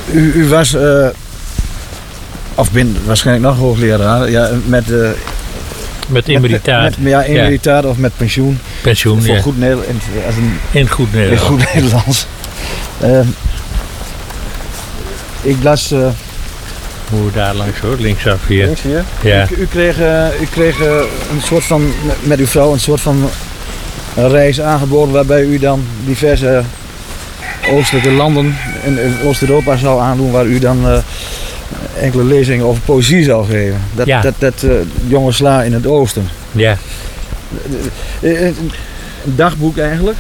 U was, of bent waarschijnlijk nog hoogleraar, ja, Pensioen, voor ja. Goed Nederlands. In goed Nederlands. In goed Nederlands. Ik las... Hoe daar langs hoor, linksaf hier. Links hier? Ja. U kreeg een soort van, met uw vrouw een soort van reis aangeboden waarbij u dan diverse oostelijke landen in Oost-Europa zou aandoen waar u dan enkele lezingen over poëzie zou geven. Dat jonge sla in het oosten. Ja. Een dagboek eigenlijk?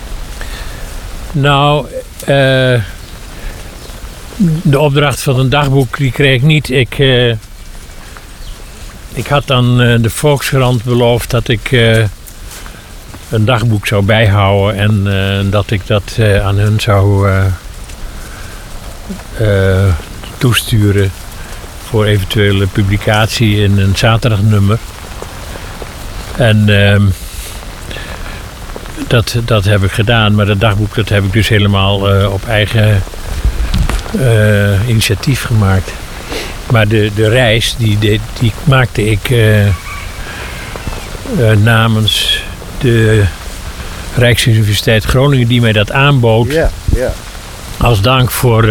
Nou, de opdracht van een dagboek die kreeg ik niet. Ik had dan de Volkskrant beloofd dat ik een dagboek zou bijhouden en dat ik dat aan hun zou toesturen voor eventuele publicatie in een zaterdagnummer. En dat heb ik gedaan, maar dat dagboek dat heb ik dus helemaal op eigen initiatief gemaakt. Maar de reis die maakte ik namens de Rijksuniversiteit Groningen die mij dat aanbood. Ja. Als dank voor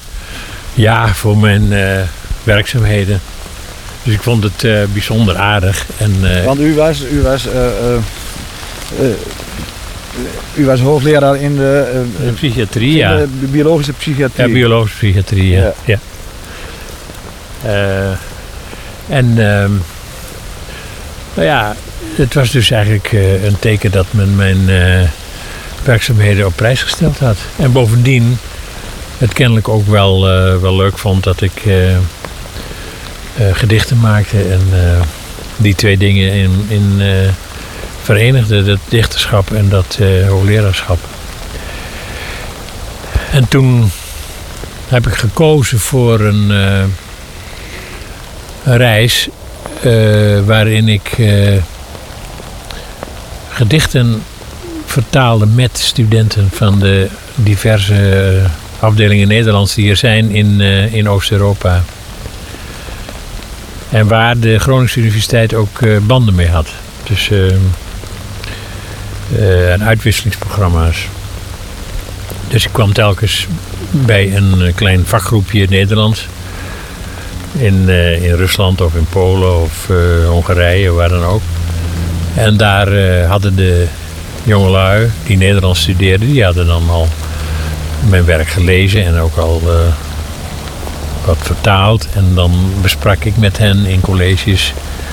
mijn werkzaamheden. Dus ik vond het bijzonder aardig. Want u was hoogleraar in de psychiatrie, ja. De biologische psychiatrie. Ja, biologische psychiatrie, ja. Het was dus eigenlijk een teken dat men mijn werkzaamheden op prijs gesteld had. En bovendien het kennelijk ook wel leuk vond dat ik gedichten maakte en die twee dingen in verenigde, dat dichterschap en dat hoogleraarschap. En toen heb ik gekozen voor een reis waarin ik gedichten vertaalde met studenten van de diverse afdelingen Nederlands die er zijn in Oost-Europa. En waar de Groningse Universiteit ook banden mee had. Dus en uitwisselingsprogramma's. Dus ik kwam telkens bij een klein vakgroepje Nederlands. In Rusland of in Polen of Hongarije, waar dan ook. En daar hadden de jongelui die Nederlands studeerden, die hadden dan al mijn werk gelezen en ook al wat vertaald. En dan besprak ik met hen in colleges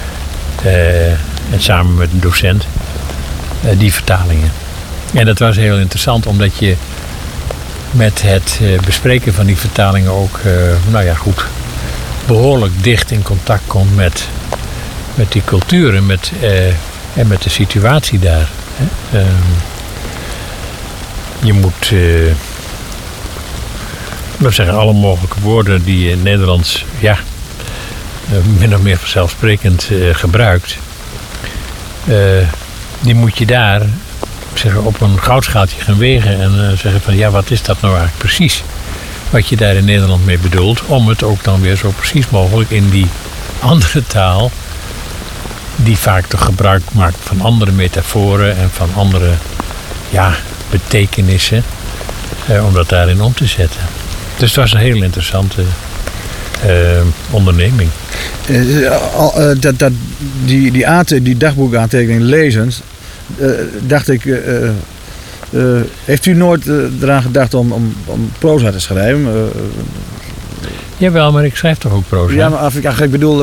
en samen met een docent die vertalingen. En dat was heel interessant, omdat je met het bespreken van die vertalingen ook behoorlijk dicht in contact komt met die cultuur en met de situatie daar. Je moet alle mogelijke woorden die je in het Nederlands min of meer vanzelfsprekend gebruikt. Die moet je daar op een goudschaaltje gaan wegen en zeggen van wat is dat nou eigenlijk precies? Wat je daar in Nederland mee bedoelt, om het ook dan weer zo precies mogelijk in die andere taal, die vaak toch gebruik maakt van andere metaforen en van andere betekenissen, om dat daarin om te zetten. Dus het was een heel interessante onderneming. Die dagboekaantekening lezend, dacht ik, heeft u nooit eraan gedacht om proza te schrijven? Jawel, maar ik schrijf toch ook proza? Ja, maar ik bedoel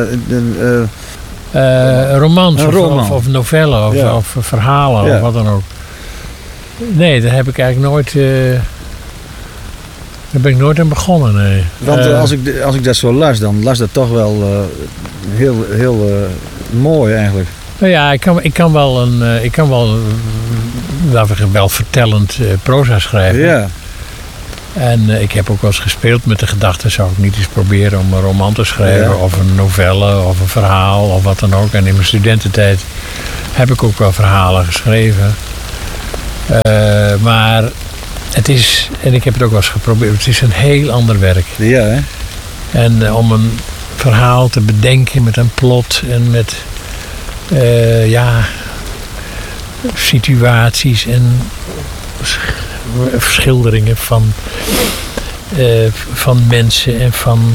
romans of novellen of verhalen of wat dan ook. Nee, daar heb ik eigenlijk nooit. Daar ben ik nooit aan begonnen. Nee. Want als ik dat zo las, dan las dat toch wel heel mooi eigenlijk. Nou ja, ik kan wel vertellend proza schrijven. Ja. En ik heb ook wel eens gespeeld met de gedachte, zou ik niet eens proberen om een roman te schrijven of een novelle of een verhaal of wat dan ook. En in mijn studententijd heb ik ook wel verhalen geschreven. Maar Het is, en ik heb het ook wel eens geprobeerd, het is een heel ander werk. Ja, hè? En om een verhaal te bedenken met een plot en met situaties en schilderingen van mensen en van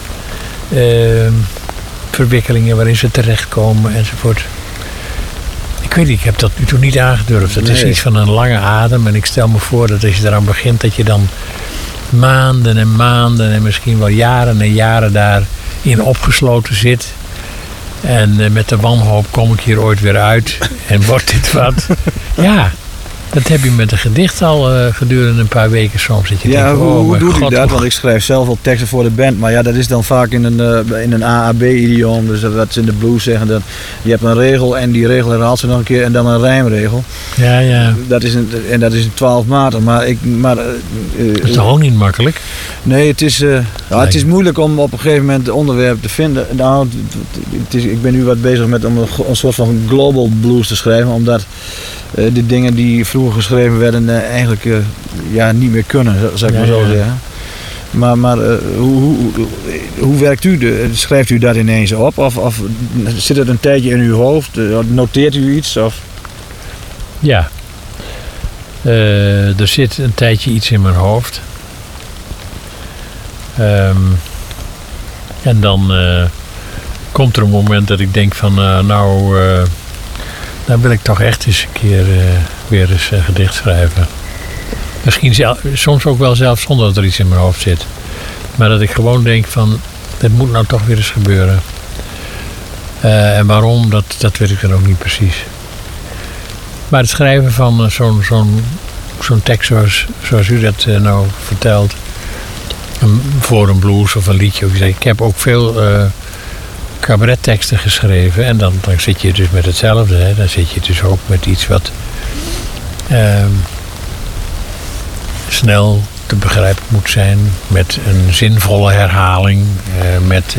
verwikkelingen waarin ze terechtkomen enzovoort. Ik weet niet, ik heb dat nu toen niet aangedurfd. Het is iets van een lange adem en ik stel me voor dat als je eraan begint dat je dan maanden en maanden en misschien wel jaren en jaren daarin opgesloten zit. En met de wanhoop kom ik hier ooit weer uit en wordt dit wat. Ja, dat heb je met een gedicht al gedurende een paar weken soms. Dat je denkt, hoe doe je dat? Want ik schrijf zelf al teksten voor de band. Maar ja, dat is dan vaak in een AAB-idioom. Dus wat ze in de blues zeggen. Dat je hebt een regel en die regel herhaalt ze nog een keer. En dan een rijmregel. Ja. Dat is een 12 maten. Dat is toch ook niet makkelijk? Nee, het is moeilijk om op een gegeven moment het onderwerp te vinden. Nou, ik ben nu wat bezig met om een soort van global blues te schrijven. Omdat de dingen die vroeger geschreven werden eigenlijk niet meer kunnen, zou ik maar zo zeggen. Maar hoe werkt u? Schrijft u dat ineens op? Of zit het een tijdje in uw hoofd? Noteert u iets? Of? Ja. Er zit een tijdje iets in mijn hoofd. En dan komt er een moment dat ik denk van nou wil ik toch echt eens een keer weer eens een gedicht schrijven. Misschien soms ook wel zelfs zonder dat er iets in mijn hoofd zit. Maar dat ik gewoon denk van, dit moet nou toch weer eens gebeuren. En waarom, dat weet ik dan ook niet precies. Maar het schrijven van zo'n tekst zoals u dat nou vertelt, voor een blues of een liedje. Ik heb ook veel cabaretteksten geschreven en dan zit je dus met hetzelfde. Hè. Dan zit je dus ook met iets wat snel te begrijpen moet zijn, met een zinvolle herhaling, met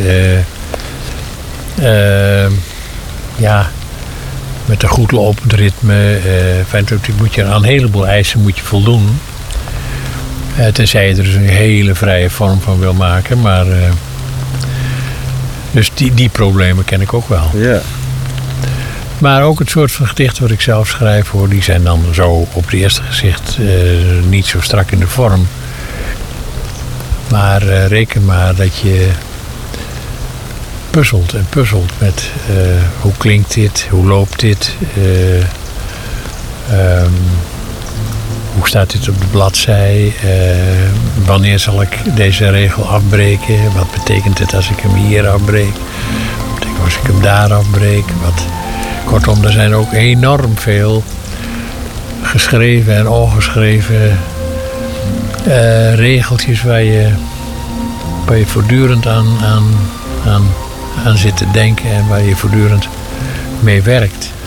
een goed lopend ritme. Aan een heleboel eisen moet je voldoen. Tenzij je er dus een hele vrije vorm van wil maken. Maar dus die problemen ken ik ook wel. Ja. Maar ook het soort van gedichten wat ik zelf schrijf, die zijn dan zo op het eerste gezicht niet zo strak in de vorm. Maar reken maar dat je puzzelt met hoe klinkt dit, hoe loopt dit, hoe staat dit op de bladzij, wanneer zal ik deze regel afbreken, wat betekent het als ik hem hier afbreek, wat betekent als ik hem daar afbreek. Kortom, er zijn ook enorm veel geschreven en ongeschreven regeltjes waar je voortdurend aan zit te denken en waar je voortdurend mee werkt.